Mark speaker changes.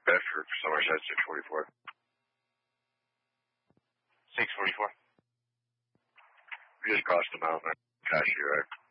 Speaker 1: Bedford, Somerset, 644.
Speaker 2: 644.
Speaker 1: We just crossed the mountain. Cashier, right?